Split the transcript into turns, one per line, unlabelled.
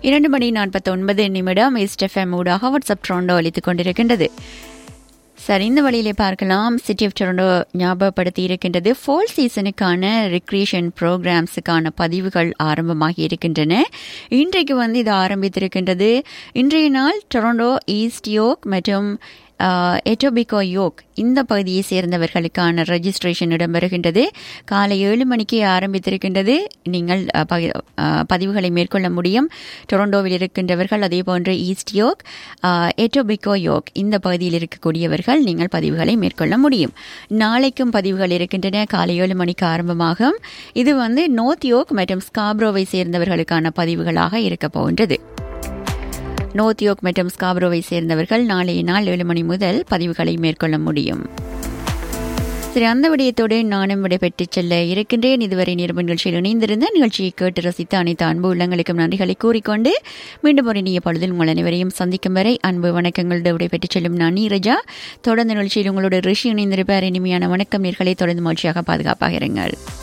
2:49 east FM ஊடாக WhatsApp Toronto அளித்துக் கொண்டிருக்கின்றது. சரி, இந்த வழியிலே பார்க்கலாம். சிட்டி ஆஃப் டொரண்டோ ஞாபகப்படுத்தி இருக்கின்றது, ஃபோல் சீசனுக்கான ரெக்ரியேஷன் ப்ரோக்ராம்ஸுக்கான பதிவுகள் ஆரம்பமாகி இருக்கின்றன. இன்றைக்கு இது ஆரம்பித்திருக்கின்றது. இன்றைய நாள் டொரண்டோ ஈஸ்ட் யோக் மற்றும் எட்டோபிகோ யோக் இந்த பகுதியை சேர்ந்தவர்களுக்கான ரெஜிஸ்ட்ரேஷன் இடம்பெறுகின்றது. காலை 7 மணிக்கு ஆரம்பித்திருக்கின்றது. நீங்கள் பதிவுகளை மேற்கொள்ள முடியும். டொரண்டோவில் இருக்கின்றவர்கள், அதே போன்று ஈஸ்ட் யோக், எட்டோபிகோ யோக் இந்த பகுதியில் இருக்கக்கூடியவர்கள் நீங்கள் பதிவுகளை மேற்கொள்ள முடியும். நாளைக்கும் பதிவுகள் இருக்கின்றன. காலை 7 மணிக்கு ஆரம்பமாகும். இது நோர்த் யோக் மற்றும் ஸ்காப்ரோவை சேர்ந்தவர்களுக்கான பதிவுகளாக இருக்க போகின்றது. நோர்த் யோக் மற்றும் ஸ்காப்ரோவை சேர்ந்தவர்கள் நாளைய நாள் 7 மணி முதல் பதிவுகளை மேற்கொள்ள முடியும். சரி, அந்த விடயத்தோடு நானும் விடைபெற்று செல்ல இருக்கின்றேன். இதுவரை நிருப நிகழ்ச்சியில் இணைந்திருந்த நிகழ்ச்சியை கேட்டு ரசித்த அனைத்து அன்பு உள்ளங்களுக்கும் நன்றிகளை கூறிக்கொண்டு மீண்டும் ஒரு இனிய பொழுதில் உங்கள் அனைவரையும் சந்திக்கும் வரை அன்பு வணக்கங்களோடு விடைபெற்று செல்லும் நான் நீரஜா. தொடர்ந்து நிகழ்ச்சியில் உங்களோட ரிஷி இணைந்திருப்பார். இனிமையான வணக்கம் நேயர்களே. தொடர்ந்து மகிழ்ச்சியாக பாதுகாப்பாக இருங்கள்.